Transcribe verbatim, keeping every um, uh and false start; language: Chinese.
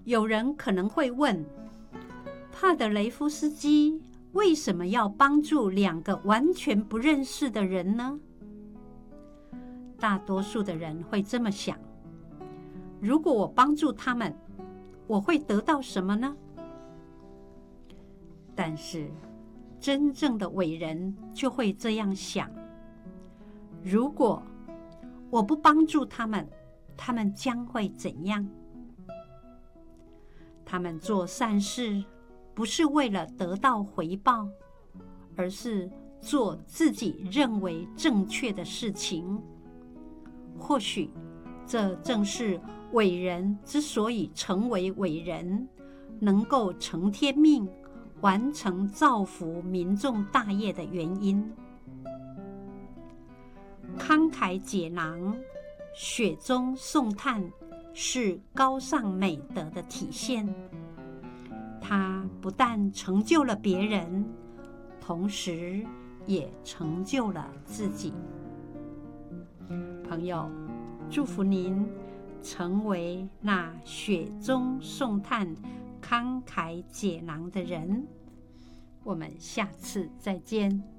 有人可能会问，帕德雷夫斯基为什么要帮助两个完全不认识的人呢？大多数的人会这么想，如果我帮助他们，我会得到什么呢？但是真正的伟人就会这样想，如果我不帮助他们，他们将会怎样？他们做善事不是为了得到回报，而是做自己认为正确的事情。或许这正是伟人之所以成为伟人，能够承天命，完成造福民众大业的原因。慷慨解囊、雪中送炭是高尚美德的体现，它不但成就了别人，同时也成就了自己。朋友，祝福您成为那雪中送炭、慷慨解囊的人。我们下次再见。